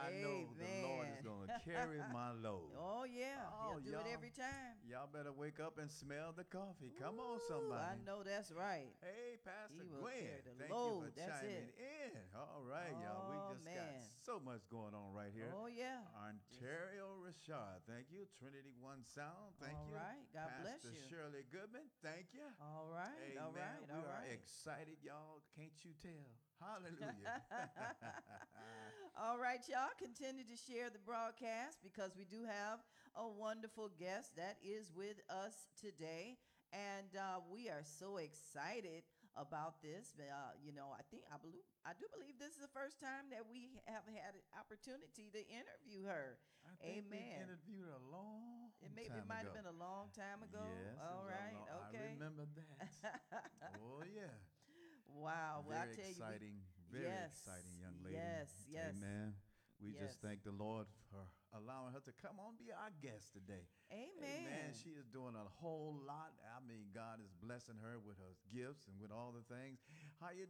I know the Lord is Amen. going to carry my load. Oh, yeah. Oh, He'll do it y'all, every time. y'all better wake up and smell the coffee. Come on, Ooh, I somebody. know that's right. Hey, Pastor He will carry Gwen, the thank you for load. That's chiming it. in. All right, y'all. We Oh, just got man. so much going on right here. Oh, yeah. Just Ontario Rashad, thank you. Trinity One Sound, thank all you. right. God bless Pastor you. Shirley Goodman, thank you. All right. All Amen. right. We All are right. excited, y'all. Can't you tell? Hallelujah. All right, y'all. Continue to share the broadcast because we do have a wonderful guest that is with us today. And we are so excited about this. I do believe this is the first time that we have had an opportunity to interview her. I think we've Amen. interviewed her a long It time might have ago. been a long time ago. Yes, it All was a right. long. I Okay. remember that. Oh yeah, Wow. Well, I very tell you, very exciting yes, young lady. yes, yes, Amen. We just yes. thank the Lord for allowing her to come on be our guest today. Amen. Amen. She is doing a whole lot. I mean, God is blessing her with her gifts and with all the things. How you